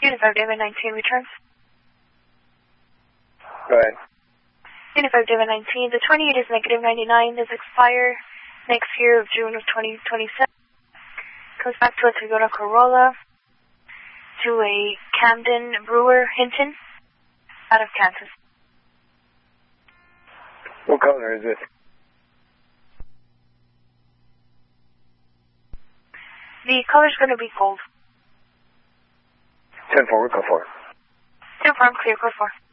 Unified David 19 returns. Go ahead. Unified David 19, the 28 is negative 99, does expire next year of June of 2027. Comes back to a Toyota Corolla, to a Camden Brewer Hinton, out of Kansas. What color is it? The color's going to be gold. 10-4, we'll go for it. 10-4, I'm clear, code 4.